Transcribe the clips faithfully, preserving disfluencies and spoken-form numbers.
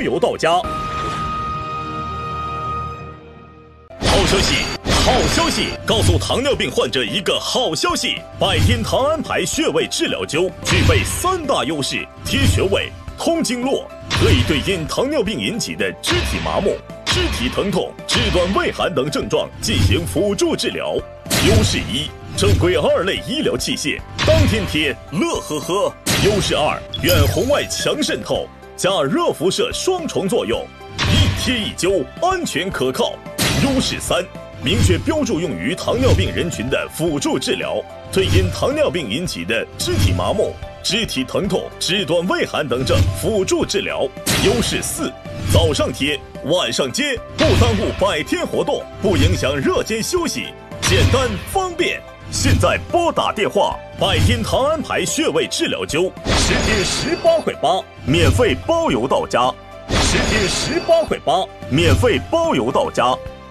邮到家。好消息！好消息！告诉糖尿病患者一个好消息：百天糖安牌穴位治疗灸具备三大优势：贴穴位、通经络，可以对因糖尿病引起的肢体麻木、肢体疼痛、肢端畏寒等症状进行辅助治疗。优势一：正规二类医疗器械，当天贴，乐呵呵。优势二：远红外强渗透加热辐射双重作用，一贴一灸，安全可靠。优势三：明确标注用于糖尿病人群的辅助治疗，对因糖尿病引起的肢体麻木、肢体疼痛、肢端畏寒等症辅助治疗。优势四：早上贴，晚上接，不耽误百天活动，不影响热间休息，简单方便。现在拨打电话，百天糖安牌穴位治疗灸，十天十八块八，免费包邮到家。十天十八块八，免费包邮到家。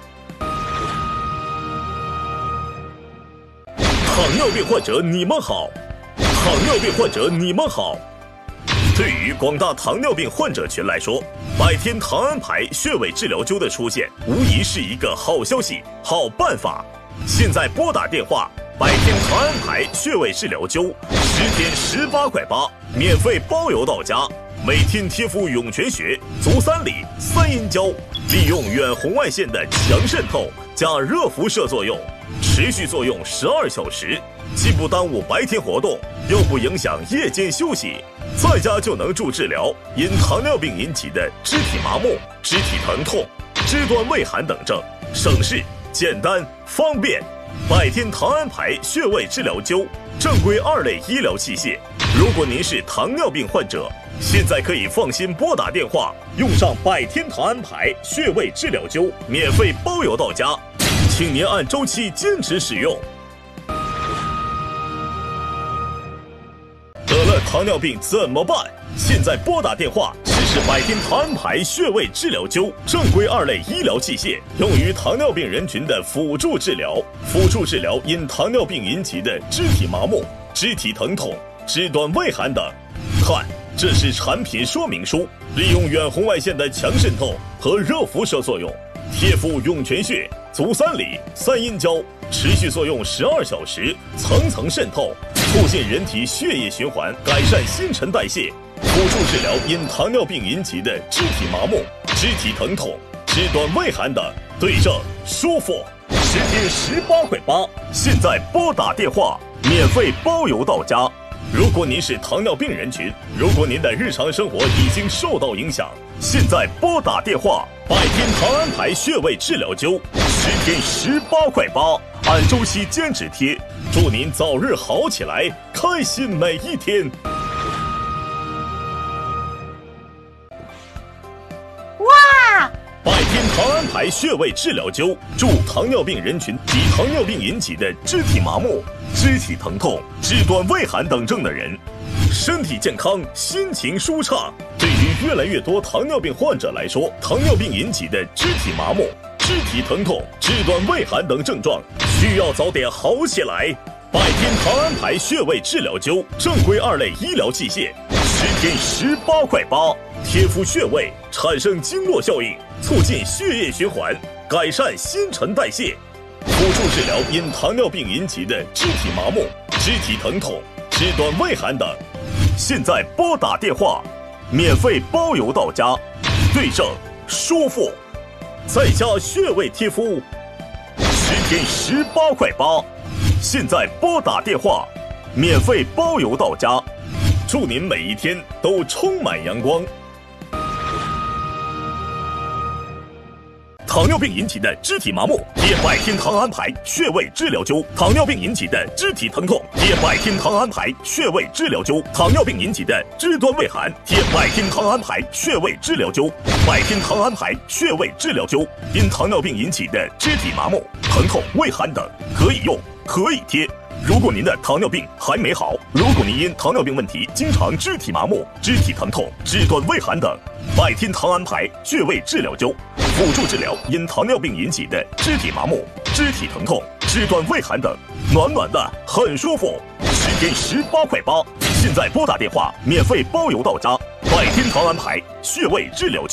糖尿病患者你们好，糖尿病患者你们好。对于广大糖尿病患者群来说，百天糖安牌穴位治疗灸的出现，无疑是一个好消息、好办法。现在拨打电话，百天糖安牌穴位治疗灸，十天十八块八，免费包邮到家。每天贴敷涌泉穴、足三里、三阴交，利用远红外线的强渗透加热辐射作用，持续作用十二小时，既不耽误白天活动，又不影响夜间休息，在家就能助治疗因糖尿病引起的肢体麻木、肢体疼痛、肢端畏寒等症，省事、简单、方便。百天糖安牌穴位治疗灸，正规二类医疗器械。如果您是糖尿病患者，现在可以放心拨打电话，用上百天糖安牌穴位治疗灸，免费包邮到家，请您按周期坚持使用。得了糖尿病怎么办？现在拨打电话，试试百天糖安牌穴位治疗灸，正规二类医疗器械，用于糖尿病人群的辅助治疗，辅助治疗因糖尿病引起的肢体麻木、肢体疼痛、肢端畏寒等。看，这是产品说明书，利用远红外线的强渗透和热辐射作用，贴敷涌泉穴、足三里、三阴交，持续作用十二小时，层层渗透，促进人体血液循环，改善新陈代谢，辅助治疗因糖尿病引起的肢体麻木、肢体疼痛、肢端畏寒等，对症舒服。十天十八块八，现在拨打电话，免费包邮到家。如果您是糖尿病人群，如果您的日常生活已经受到影响，现在拨打电话，百天糖安牌穴位治疗灸，十天十八块八，按周期坚持贴，祝您早日好起来，开心每一天。 哇！ 百天糖安牌穴位治疗灸，助糖尿病人群及糖尿病引起的肢体麻木、肢体疼痛、肢端畏寒等症的人，身体健康，心情舒畅。对于越来越多糖尿病患者来说，糖尿病引起的肢体麻木、肢体疼痛、肢端畏寒等症状，需要早点好起来。百天糖安牌穴位治疗灸，正规二类医疗器械，十天十八块八，贴敷穴位，产生经络效应，促进血液循环，改善新陈代谢，辅助治疗因糖尿病引起的肢体麻木、肢体疼痛、肢端畏寒等。现在拨打电话，免费包邮到家，对症舒服，在家穴位贴敷，十天十八块八。现在拨打电话，免费包邮到家，祝您每一天都充满阳光。糖尿病引起的肢体麻木，贴百天糖安牌穴位治疗灸；糖尿病引起的肢体疼痛，贴百天糖安牌穴位治疗灸；糖尿病引起的肢端畏寒，贴百天糖安牌穴位治疗灸。百天糖安牌穴位治疗灸，因糖尿病引起的肢体麻木、疼痛、畏寒等，可以用，可以贴。如果您的糖尿病还没好，如果您因糖尿病问题经常肢体麻木、肢体疼痛、肢端畏寒等，百天糖安牌穴位治疗灸，辅助治疗因糖尿病引起的肢体麻木、肢体疼痛、肢端畏寒等，暖暖的，很舒服。十天十八块八，现在拨打电话，免费包邮到家。百天糖安牌穴位治疗灸。